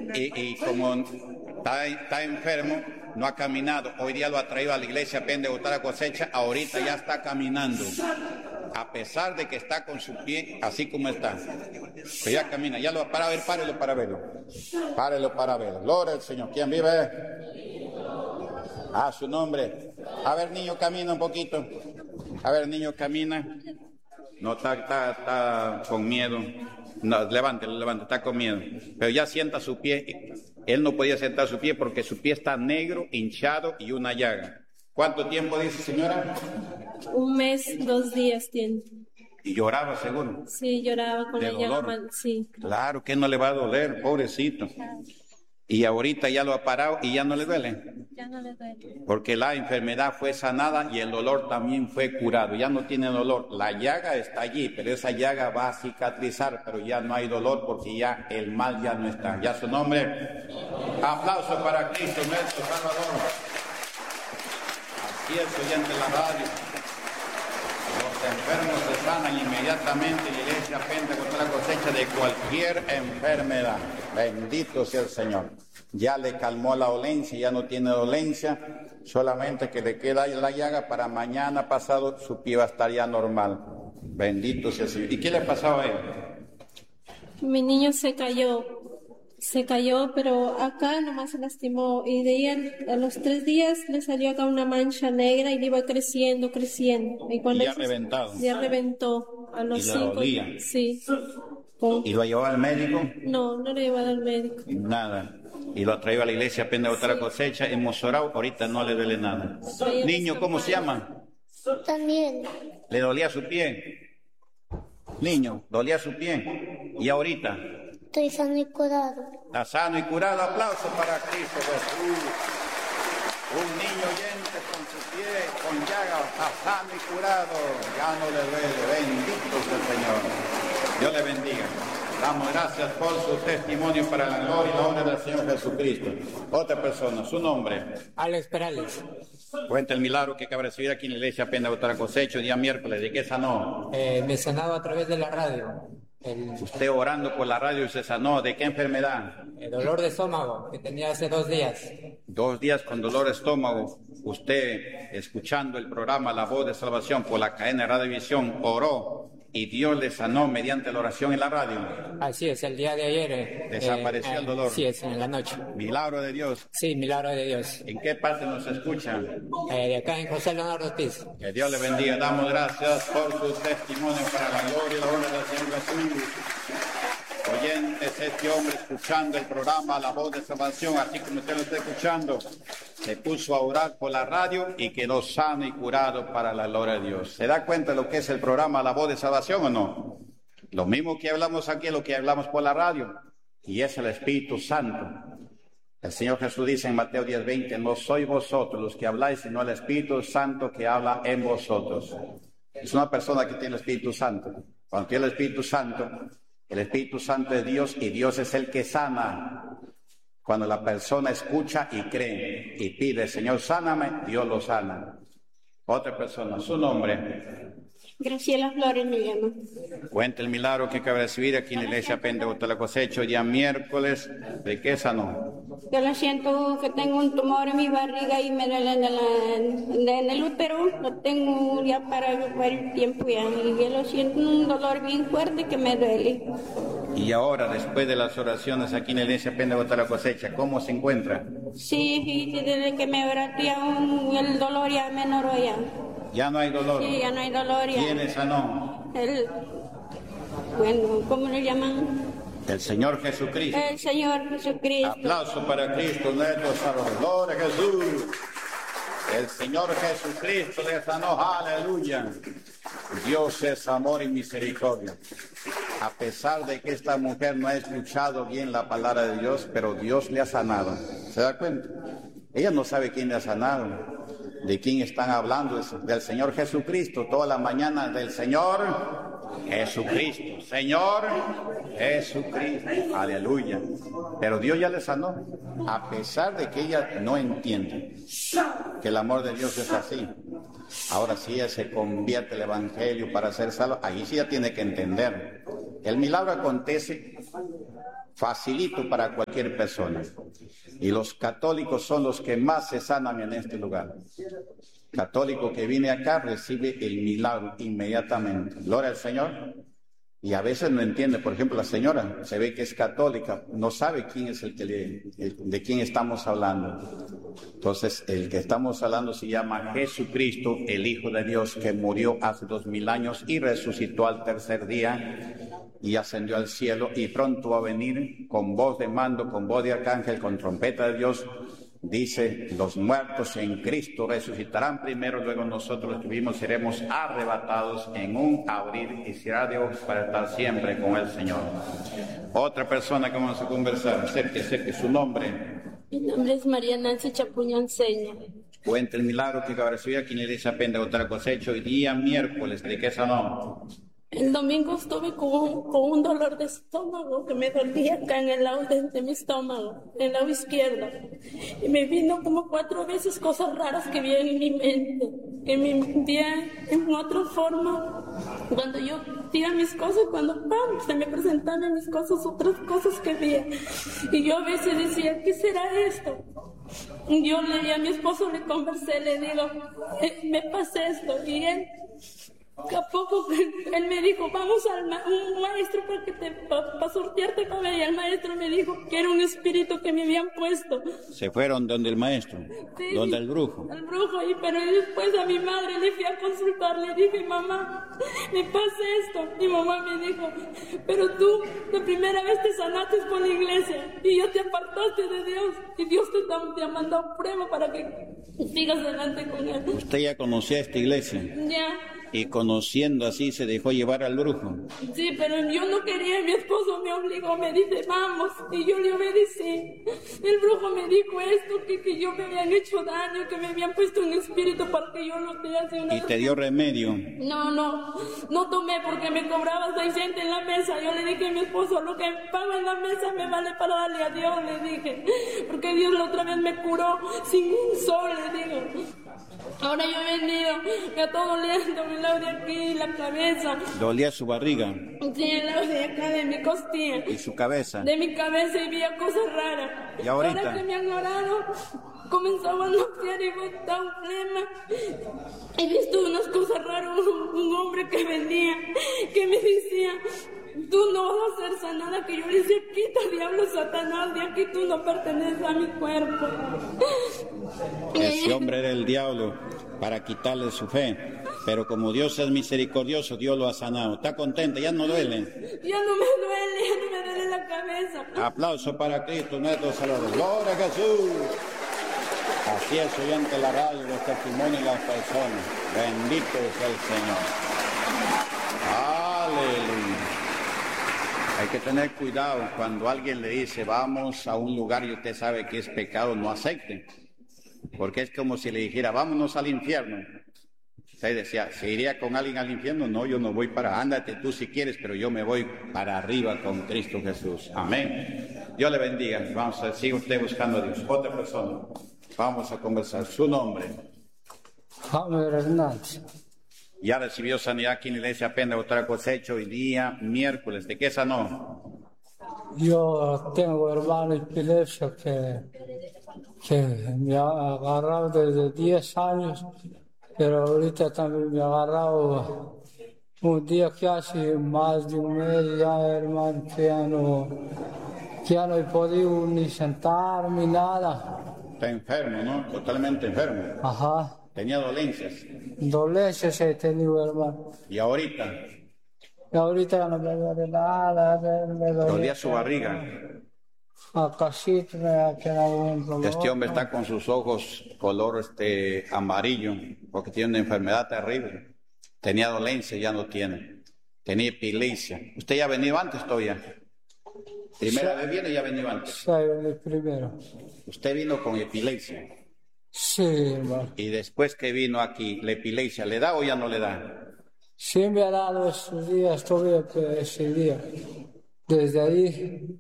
y como está enfermo, no ha caminado. Hoy día lo ha traído a la iglesia Pentecostal Cosecha, ahorita ya está caminando. A pesar de que está con su pie así como está. Pero ya camina, ya lo ha parado, párelo para verlo. Párelo para verlo. Gloria al Señor. ¿Quién vive? A su nombre. A ver, niño, camina un poquito. A ver, niño, camina. No, está con miedo. No, levante, está con miedo. Pero ya sienta su pie. Él no podía sentar su pie porque su pie está negro, hinchado y una llaga. ¿Cuánto tiempo dice, señora? 1 mes, 2 días tiene. ¿Y lloraba, seguro? Sí, lloraba con la llaga. Sí. Claro que no le va a doler, pobrecito. Y ahorita ya lo ha parado y ya no le duele. Ya no le duele. Porque la enfermedad fue sanada y el dolor también fue curado. Ya no tiene dolor. La llaga está allí, pero esa llaga va a cicatrizar, pero ya no hay dolor porque ya el mal ya no está. Ya su nombre. Aplauso para Cristo, nuestro Salvador. Así es, oyente de la radio. Los enfermos se sanan inmediatamente y la iglesia Pentecostal Cosecha de cualquier enfermedad. Bendito sea el Señor. Ya le calmó la dolencia, ya no tiene dolencia, solamente que le queda la llaga para mañana pasado su pie va a estar ya normal. Bendito sea el Señor. ¿Y qué le pasaba a él? Mi niño se cayó, pero acá nomás se lastimó y de ahí a los 3 días le salió acá una mancha negra y le iba creciendo. Y cuando ya reventado. Ya reventó a los 5. Dolía. Sí. ¿Y lo llevó al médico? No lo he llevado al médico. Nada. Y lo ha traído a la iglesia Pentecostal Cosecha, hemos orado, ahorita no le duele nada. Niño, ¿cómo se llama? También. ¿Le dolía su pie? Niño, ¿dolía su pie? ¿Y ahorita? Estoy sano y curado. Está sano y curado. Aplauso para Cristo Jesús. Un niño oyente con su pie, con llaga, está sano y curado. Ya no le duele. Bendito sea el Señor. Dios le bendiga. Damos gracias por su testimonio para la gloria y la honra del Señor Jesucristo. Otra persona, su nombre. Alex Perales. Cuenta el milagro que acaba de recibir aquí en la iglesia Pentecostal Cosecha, día miércoles. ¿De qué sanó? Me sanaba a través de la radio. Usted orando por la radio y se sanó. ¿De qué enfermedad? El dolor de estómago que tenía hace 2 días. 2 días con dolor de estómago. Usted, escuchando el programa La Voz de Salvación por la cadena Radiovisión, oró y Dios le sanó mediante la oración en la radio. Así es, el día de ayer. Desapareció el dolor. Sí, es en la noche. Milagro de Dios. Sí, milagro de Dios. ¿En qué parte nos escucha? De acá en José Leonardo Ortiz. Que Dios le bendiga. Damos gracias por su testimonio para la gloria y la honra del Señor Jesús. Oyentes, este hombre escuchando el programa La Voz de Salvación, así como usted lo está escuchando, se puso a orar por la radio y quedó sano y curado para la gloria de Dios. ¿Se da cuenta de lo que es el programa La Voz de Salvación o no? Lo mismo que hablamos aquí es lo que hablamos por la radio, y es el Espíritu Santo. El Señor Jesús dice en Mateo 10:20, no sois vosotros los que habláis, sino el Espíritu Santo que habla en vosotros. Es una persona que tiene el Espíritu Santo. Cuando tiene el Espíritu Santo es Dios y Dios es el que sana. Cuando la persona escucha y cree y pide, Señor, sáname, Dios lo sana. Otra persona, su nombre. Graciela Flores me llama. Cuenta el milagro que acaba de recibir aquí en la iglesia Pentecostal Cosecha, día miércoles. ¿De qué sanó? Yo lo siento que tengo un tumor en mi barriga y me duele en el útero. Lo tengo ya para varios tiempo ya. Y yo lo siento un dolor bien fuerte que me duele. Y ahora, después de las oraciones aquí en la iglesia Pentecostal Cosecha, ¿cómo se encuentra? Sí, desde que me oraste el dolor ya menoró ya. ¿Ya no hay dolor? Sí, ya no hay dolor ya. ¿Quién sanó? Bueno, ¿cómo le llaman? El Señor Jesucristo. El Señor Jesucristo. Aplauso para Cristo, nuestro Salvador. Gloria a Jesús. El Señor Jesucristo le sanó. Aleluya. Dios es amor y misericordia. A pesar de que esta mujer no ha escuchado bien la palabra de Dios, pero Dios le ha sanado. ¿Se da cuenta? Ella no sabe quién le ha sanado. ¿De quién están hablando? Del Señor Jesucristo. Toda la mañana del Señor Jesucristo. Señor Jesucristo. Aleluya. Pero Dios ya le sanó. A pesar de que ella no entiende que el amor de Dios es así. Ahora sí ella se convierte al Evangelio para ser salvo. Ahí sí ella tiene que entender. El milagro acontece facilito para cualquier persona. Y los católicos son los que más se sanan en este lugar. Católico que viene acá recibe el milagro inmediatamente. Gloria al Señor. Y a veces no entiende, por ejemplo, la señora se ve que es católica, no sabe quién es de quién estamos hablando. Entonces, el que estamos hablando se llama Jesucristo, el Hijo de Dios, que murió hace 2000 años y resucitó al tercer día y ascendió al cielo, y pronto va a venir con voz de mando, con voz de arcángel, con trompeta de Dios. Dice, los muertos en Cristo resucitarán primero, luego nosotros los que vivimos seremos arrebatados en un abrir y cerrar de ojos para estar siempre con el Señor. Otra persona que vamos a conversar, acérquese su nombre. Mi nombre es María Nancy Chapuñón Seña. Cuenta el milagro que recibió aquí en la iglesia Pentecostal Cosecho hoy día miércoles. ¿De qué sanó? El domingo estuve con un dolor de estómago que me dolía acá en el lado de mi estómago, en el lado izquierdo. Y me vino como 4 veces cosas raras que vi en mi mente, que me envían en otra forma. Cuando yo tira mis cosas, cuando ¡pam! Se me presentaban mis cosas, otras cosas que vi. Y yo a veces decía, ¿qué será esto? Y yo le di a mi esposo, le conversé, le digo, me pasa esto. Y él... a poco él me dijo, vamos al un maestro para sortearte cabello. Y el maestro me dijo que era un espíritu que me habían puesto. Se fueron donde el maestro, sí, donde el brujo. El brujo, pero después a mi madre le fui a consultar, le dije, mamá, me pasa esto. Mi mamá me dijo, pero tú la primera vez te sanaste por la iglesia y ya te apartaste de Dios. Y Dios te ha mandado prueba para que sigas adelante con él. ¿Usted ya conocía esta iglesia? Ya. Y conociendo así se dejó llevar al brujo. Sí, pero yo no quería, mi esposo me obligó, me dice, vamos, y yo le obedecí. El brujo me dijo esto, que yo me habían hecho daño, que me habían puesto un espíritu para que yo lo te hace una... ¿Y te dio remedio? No tomé porque me cobraba 600 en la mesa. Yo le dije a mi esposo, lo que pago en la mesa me vale para darle a Dios, le dije. Porque Dios la otra vez me curó sin un sol, le digo. Ahora yo he venido, me está doliendo mi lado de aquí, la cabeza. ¿Dolía su barriga? Sí, el lado de acá, de mi costilla. ¿Y su cabeza? De mi cabeza, y veía cosas raras. ¿Y ahorita? Ahora que me han orado, comenzaba a noquear y me estaba un flema. He visto unas cosas raras, un hombre que venía, que me decía... tú no vas a ser sanada, que yo le decía, quita diablo Satanás, de aquí tú no perteneces a mi cuerpo. Ese hombre era el diablo para quitarle su fe, pero como Dios es misericordioso, Dios lo ha sanado. ¿Está contenta? ¿Ya no duele? Ya no me duele, ya no me duele la cabeza. Aplauso para Cristo, nuestro Salvador. ¡Gloria a Jesús! Así es, oyente la radio, los testimonios de las personas. Bendito sea el Señor. Aleluya. Hay que tener cuidado cuando alguien le dice, vamos a un lugar y usted sabe que es pecado, no acepte. Porque es como si le dijera, vámonos al infierno. Usted decía, ¿se iría con alguien al infierno? No, yo no voy para, ándate tú si quieres, pero yo me voy para arriba con Cristo Jesús. Amén. Dios le bendiga. Vamos a sigue usted buscando a Dios. Otra persona. Vamos a conversar. Su nombre. Javier Hernández. Ya recibió sanidad aquí en la iglesia Pentecostal Cosecho hoy día, miércoles. ¿De qué sanó? Yo tengo hermano epilepsia que me ha agarrado desde 10 años, pero ahorita también me ha agarrado un día que hace más de un mes ya, hermano, que ya no he podido ni sentarme ni nada. Está enfermo, ¿no? Totalmente enfermo. Ajá. Tenía dolencias. Dolencias he tenido, hermano. ¿Y ahorita? Y ahorita ya no me duele nada. ¿Dolía su barriga? Acasito me ha quedado un dolor. Este hombre está con sus ojos color amarillo, porque tiene una enfermedad terrible. Tenía dolencia, ya no tiene. Tenía epilepsia. ¿Usted ya ha venido antes todavía? ¿Primera vez viene o ya ha venido antes? Sí, el primero. ¿Usted vino con epilepsia? Sí, hermano. Y después que vino aquí, ¿la epilepsia le da o ya no le da? Sí me ha dado esos días, todavía ese día. Desde ahí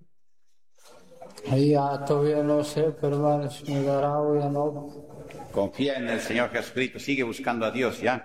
ya todavía no sé, pero hermano, si me dará o ya no. Confía en el Señor Jesucristo, sigue buscando a Dios, ¿ya?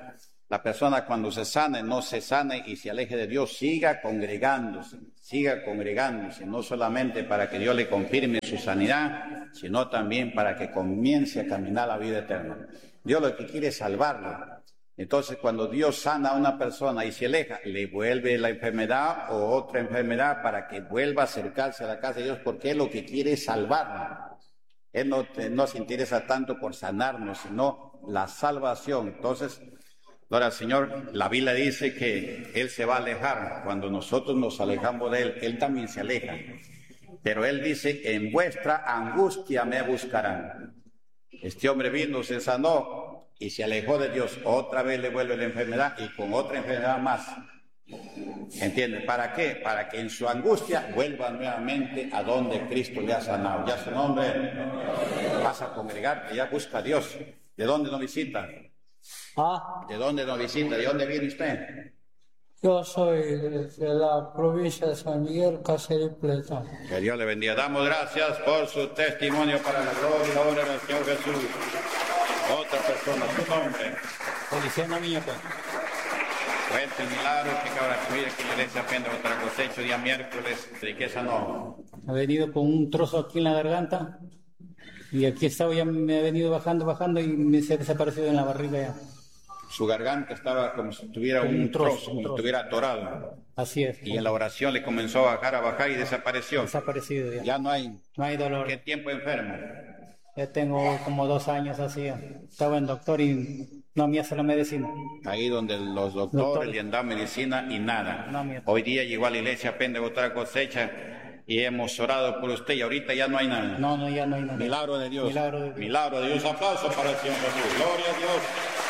La persona cuando se sane, no se sane y se aleje de Dios, siga congregándose, no solamente para que Dios le confirme su sanidad, sino también para que comience a caminar la vida eterna. Dios lo que quiere es salvarlo. Entonces, cuando Dios sana a una persona y se aleja, le vuelve la enfermedad o otra enfermedad para que vuelva a acercarse a la casa de Dios, porque Él lo que quiere es salvarnos. Él no se interesa tanto por sanarnos, sino la salvación. Entonces, gloria al Señor, la Biblia dice que Él se va a alejar. Cuando nosotros nos alejamos de Él, Él también se aleja. Pero Él dice, en vuestra angustia me buscarán. Este hombre vino, se sanó y se alejó de Dios. Otra vez le vuelve la enfermedad y con otra enfermedad más. ¿Entiende? ¿Para qué? Para que en su angustia vuelva nuevamente a donde Cristo le ha sanado. Ya su nombre, vas a congregarte, ya busca a Dios. ¿De dónde nos visita? ¿De dónde nos visita? ¿De dónde viene usted? Yo soy de la provincia de San Miguel, Cáceres Plata. Que Dios le bendiga. Damos gracias por su testimonio para la gloria y la honra del Señor Jesús. Otra persona, su nombre. Feliciano Miñote. Cuente el milagro que acaba de recibir aquí en la iglesia Pentecostal Cosecho, día miércoles. Riqueza no. Ha venido con un trozo aquí en la garganta y aquí estaba, ya me ha venido bajando y me se ha desaparecido en la barriga ya. Su garganta estaba como si tuviera un trozo, como si estuviera atorado. Así es. Y en la oración le comenzó a bajar y desapareció. Desaparecido ya. Ya no hay dolor. ¿Qué tiempo enfermo? Ya tengo como 2 años así. Estaba en doctor y no me hace la medicina. Ahí donde los doctores le han dado medicina y nada. Hoy día llegó a la iglesia Pentecostal Cosecha y hemos orado por usted y ahorita ya no hay nada. No, ya no hay nada. Milagro de Dios. Milagro de Dios. Aplauso para el Señor Jesús. Gloria a Dios.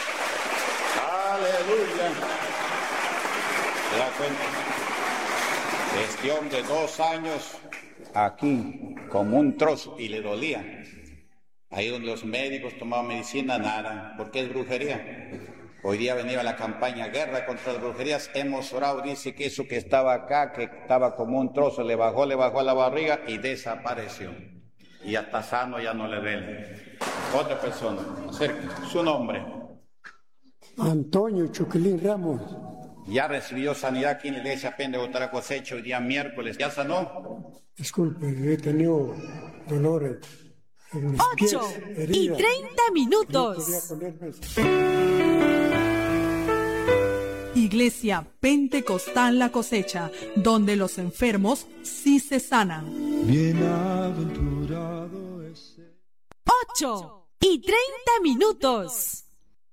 Aleluya. ¿Se da cuenta? Este hombre 2 años aquí como un trozo y le dolía. Ahí donde los médicos tomaban medicina, nada, porque es brujería. Hoy día venía la campaña Guerra contra las Brujerías, hemos orado, dice que eso que estaba acá, que estaba como un trozo, le bajó a la barriga y desapareció. Y hasta sano ya no le duele. Otra persona, acerca, su nombre. Antonio Chuquilín Ramos. Ya recibió sanidad aquí en la iglesia Pentecostal Cosecho el día miércoles, ¿ya sanó? Disculpe, he tenido dolores. 8:30 minutos. Iglesia Pentecostal La Cosecha, donde los enfermos sí se sanan. Bienaventurado es 8:30 minutos.